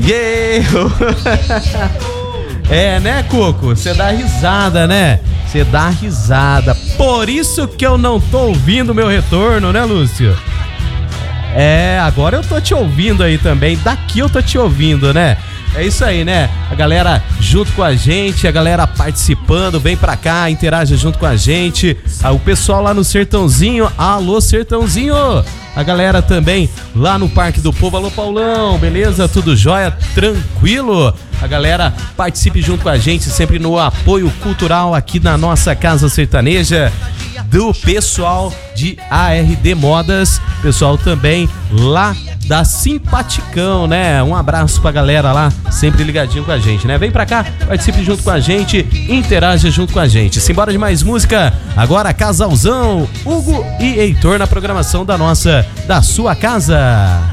Yeah! É, né, Coco? Você dá risada, né? Você dá risada. Por isso que eu não tô ouvindo meu retorno, né, Lúcio? É, agora eu tô te ouvindo aí também. Daqui eu tô te ouvindo, né? É isso aí, né? A galera junto com a gente, a galera participando, vem pra cá, interaja junto com a gente. O pessoal lá no Sertãozinho, alô Sertãozinho! A galera também lá no Parque do Povo, alô Paulão, beleza? Tudo jóia? Tranquilo? A galera participe junto com a gente, sempre no apoio cultural aqui na nossa Casa Sertaneja. Do pessoal de ARD Modas, pessoal também lá da Simpaticão, né? Um abraço pra galera lá, sempre ligadinho com a gente, né? Vem pra cá, participe junto com a gente, interaja junto com a gente. Simbora de mais música, agora Casalzão, Hugo e Heitor na programação da sua casa.